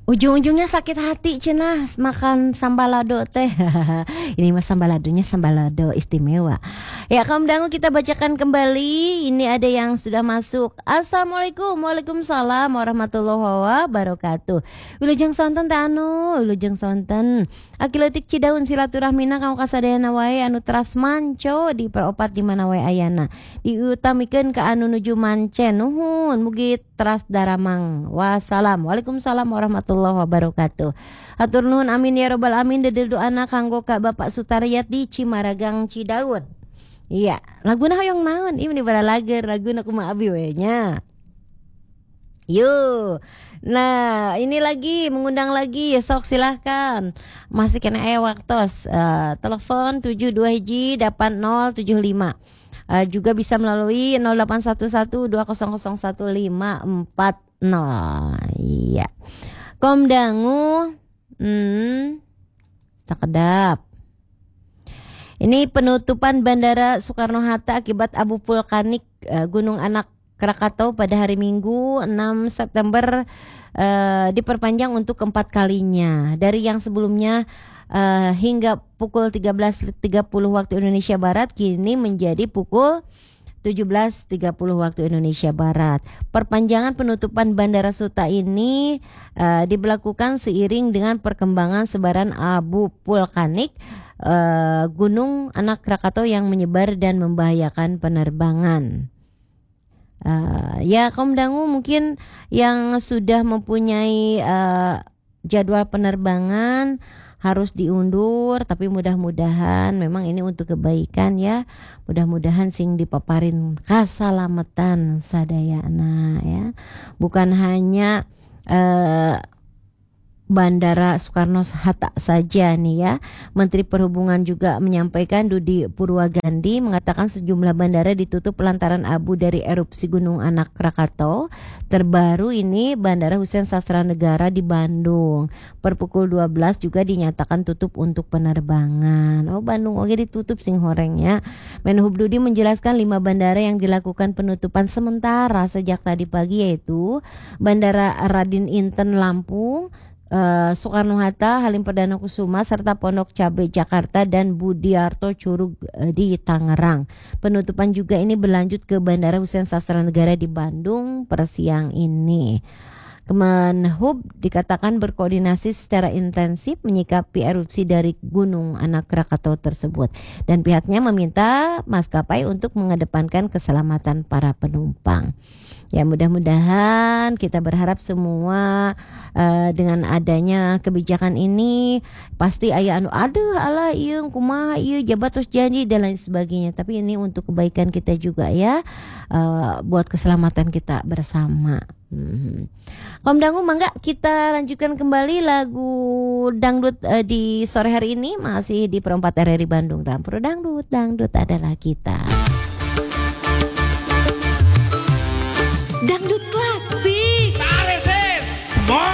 Ujung-ujungnya sakit hati cenah makan sambalado teh. Ini mah sambaladonya sambalado istimewa. Ya kaum dangu kita bacakan kembali. Ini ada yang sudah masuk. Assalamualaikum, waalaikumsalam warahmatullahi wabarakatuh. Wilujeng sonten teh anu, wilujeng sonten. Akiletik Cidaun silaturahmina kamu kasadayana wae anu teras manco di peropat di mana wae ayana. Diutamikeun ka anu nuju mancen nuhun mugi teras daramang. Wassalam. Waalaikumsalam warahmatullahi wabarakatuh. Hatur nuhun amin ya robbal amin dedel doana kanggo ka Bapak Sutariat di Cimaragang Cidaun. Iya, laguna hoyong naon ieu dibara lager laguna kumaha abi we nya. Yuk. Nah, ini lagi mengundang lagi ya sok silahkan. Masih kena waktos. Telepon 72 hiji 8075. Juga bisa melalui 081120011540. Iya. Komdangu. Sakedap. Ini penutupan Bandara Soekarno-Hatta akibat abu vulkanik Gunung Anak Krakatau pada hari Minggu 6 September diperpanjang untuk keempat kalinya. Dari yang sebelumnya hingga pukul 13.30 waktu Indonesia Barat kini menjadi pukul 17.30 waktu Indonesia Barat. Perpanjangan penutupan Bandara Suta ini diberlakukan seiring dengan perkembangan sebaran abu vulkanik Gunung Anak Krakatau yang menyebar dan membahayakan penerbangan. Ya kaum dangu mungkin yang sudah mempunyai jadwal penerbangan harus diundur, tapi mudah-mudahan memang ini untuk kebaikan ya. Mudah-mudahan sing dipaparin kasalamatan sadayana ya. Bukan hanya Bandara Soekarno-Hatta saja nih ya. Menteri Perhubungan juga menyampaikan Dudi Purwagandi mengatakan sejumlah bandara ditutup lantaran abu dari erupsi Gunung Anak Krakatau. Terbaru ini Bandara Husein Sastranegara di Bandung. Per pukul 12 juga dinyatakan tutup untuk penerbangan. Oh Bandung oke ditutup sing horengnya. Menhub Dudi menjelaskan 5 bandara yang dilakukan penutupan sementara sejak tadi pagi yaitu Bandara Radin Inten Lampung, Soekarno-Hatta, Halim Perdana Kusuma, serta Pondok Cabe Jakarta dan Budiarto Curug di Tangerang. Penutupan juga ini berlanjut ke Bandara Husein Sastranegara di Bandung per siang ini. Kemenhub dikatakan berkoordinasi secara intensif menyikapi erupsi dari Gunung Anak Krakatau tersebut dan pihaknya meminta maskapai untuk mengedepankan keselamatan para penumpang. Ya mudah-mudahan kita berharap semua dengan adanya kebijakan ini pasti aya anu aduh alah ieu kumaha ieu jabat terus janji dan lain sebagainya, tapi ini untuk kebaikan kita juga ya, buat keselamatan kita bersama. Kom dangu mangga kita lanjutkan kembali lagu dangdut di sore hari ini masih di Perempat RRI Bandung dalam Pro Dangdut. Dangdut adalah kita. Dangdut klasik. Taresis. Semua